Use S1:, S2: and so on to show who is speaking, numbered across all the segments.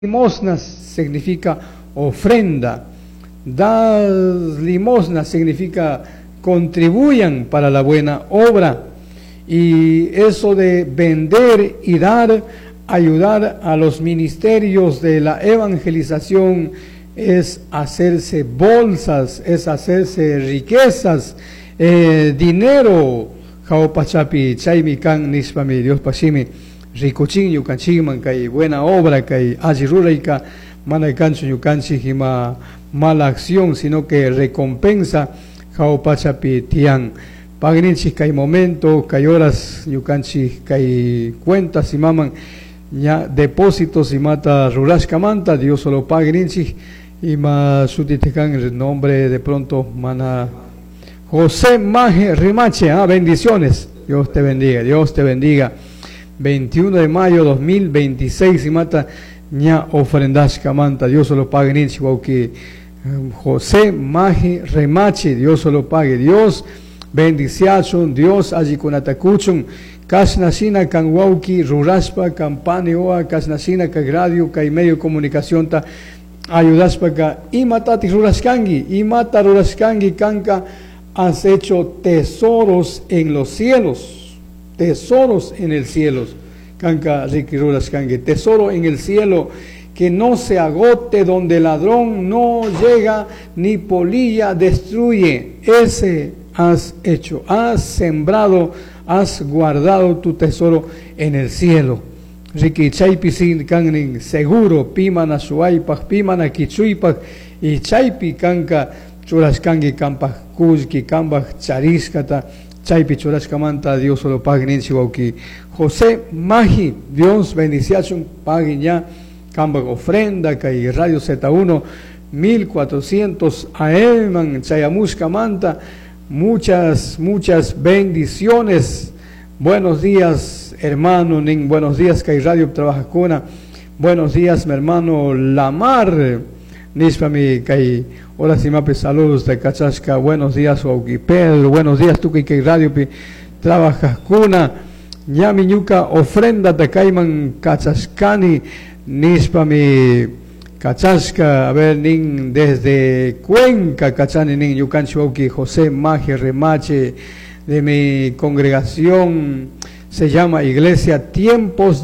S1: Limosnas significa ofrenda. Dar limosna significa contribuyan para la buena obra. Y eso de vender y dar, ayudar a los ministerios de la evangelización, es hacerse bolsas, es hacerse riquezas, dinero. Jaupachapi, chaymi kan nispami, Dios pashimi, ricuchin yukanchiman, kay buena obra, kay ajiruraika, mana cancho yukanchi hima mala acción, sino que recompensa. Jaupachapi tian. Pagninchis kay momento, kay horas, yukanchi kay cuentas y maman, ya depósitos y mata rurashkamanta, Dios solo pagninchis, y ma sutitekan el nombre de pronto, mana José Maje Rimache, bendiciones, Dios te bendiga, Dios te bendiga. 21 de mayo 2026, y mata ña ofrendashkamanta, Dios solo pagninchis, que José Maje Rimache, Dios solo pague, Dios bendiciachun, Dios allí con atacuchun, kasnashina kan wauki rurashpa campani oa kasnashina ka radio ka medio de comunicación ta ayudashpa ka imatati rurashkangi kanka, has hecho tesoros en los cielos, tesoros en el cielo, kanka riki rurashkangi, tesoro en el cielo que no se agote, donde el ladrón no llega ni polilla destruye. Ese has hecho, has sembrado, has guardado tu tesoro en el cielo. Riki chaypi sin kanin seguro, pimana suaypak, pimana kichuypak, y chaypi kanka churaskangi kampak kuzki, kampak chariskata, chaypi churaskamanta, Dios solo pagnin chiwauki. José Maji, Dios bendición, pagin ya, kampak ofrenda, kay Radio Z1, 1400 AM, chayamuskamanta. Muchas bendiciones. Buenos días, hermano Ning. Buenos días, Kay Radio Trabajacuna. Buenos días, mi hermano Lamar. Nispami, Kay. Hola, Simape, saludos de Cachasca. Buenos días, Pedro. Buenos días, tú, Kay Radio Trabajacuna. Ñamiñuca, ofrenda de Cayman Cachascani. Nispami. Cachasca, a ver, nin, desde Cuenca, Cachani, nin, Yucanchuauki, José Maje Remache, de mi congregación, se llama Iglesia Tiempos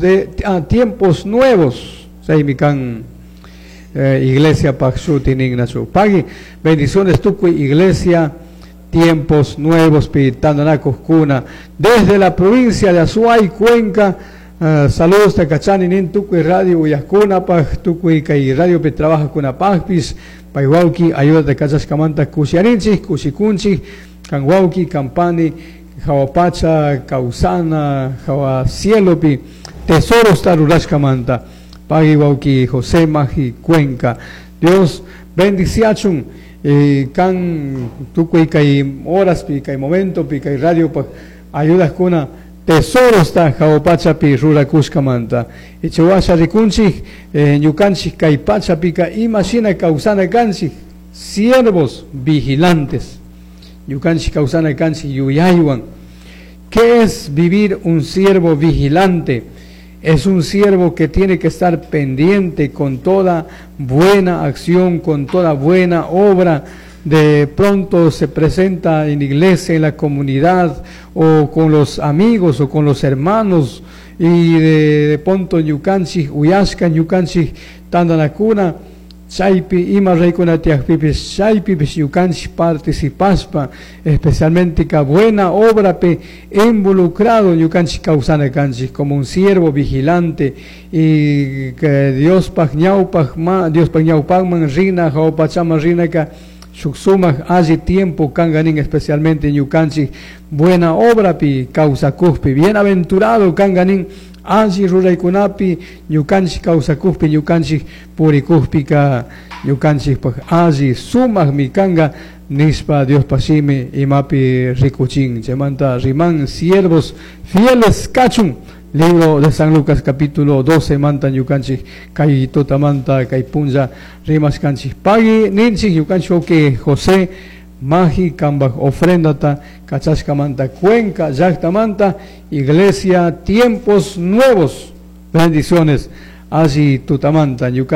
S1: Nuevos, Seimican, Iglesia Paxuti, nin, Nachu, Pagui, bendiciones, Tucui, Iglesia Tiempos Nuevos, Pitananacos Cuna, desde la provincia de Azuay, Cuenca. Saludos de Cachani, Nin, Tucui Radio, Uyascuna, Tucui, Kay Radio, que trabaja con Apagpis, Paiwauki, ayuda de Cachascamanta, Cusiarinchi, Cusicunchi, Canwauki, Campani, Jawapacha, Causana, Jawacielopi, Tesoros Tarurashkamanta, Paiwauki, José Maji, Cuenca. Dios bendiciachun, Can Tucui, Kay horas, Kay momento, Kay Radio, ayudas con tesoros ta Jaopachapi Rurakushkamanta. Y Chihuahua Ricunchi, Yucanchi, Caipachapica, imagina causana canchi, siervos vigilantes. Yucanchi causana canchi, Yuyaywan. ¿Qué es vivir un siervo vigilante? Es un siervo que tiene que estar pendiente con toda buena acción, con toda buena obra. De pronto se presenta en la iglesia, en la comunidad, o con los amigos, o con los hermanos, y de pronto yucanchi, uyashkan yucanchi, tandanakuna, chaypi, ima reikuna tiakpipis, chaypipis yucanchi participaspa, especialmente que buena obra pe involucrado yucanchi causana canchi, como un siervo vigilante, y que Dios pagñaupagman, rina, jaopachama rina ka, Suksumag allí tiempo kanganin, especialmente en Yucanchi, buena obra pi causa cuspi, bienaventurado kanganin allí ruraikunapi, Yucanchi causa cuspi, Yucanchi puricúspica, Yucanchi allí sumag mi kanga nispa Dios pasime y mapi ricuchin, chemanta riman siervos fieles cachun. Libro de San Lucas capítulo 12, mantan yucanchi, kai totamanta, kai punja, rimas canchi, pagi, ninchi, yucanchi, que José, Maji, Camba, ofrendata, cachascamanta, Cuenca, Yactamanta, Iglesia, Tiempos Nuevos. Bendiciones allí Tutamantan, Yucatán.